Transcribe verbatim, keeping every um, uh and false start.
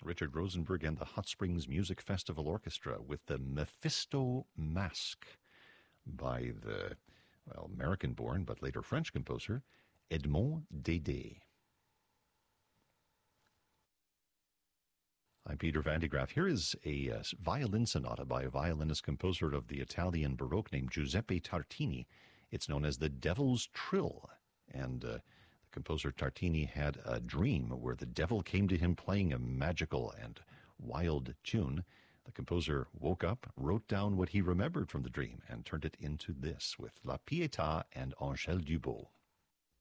Richard Rosenberg and the Hot Springs Music Festival Orchestra with the Mephisto Masque by the, well, American-born but later French composer Edmond Dédé. I'm Peter Van de Graaff. Here is a uh, violin sonata by a violinist composer of the Italian Baroque named Giuseppe Tartini. It's known as the Devil's Trill, and uh, the composer Tartini had a dream where the devil came to him playing a magical and wild tune. The composer woke up, wrote down what he remembered from the dream, and turned it into this with La Pietà and Angèle Dubos.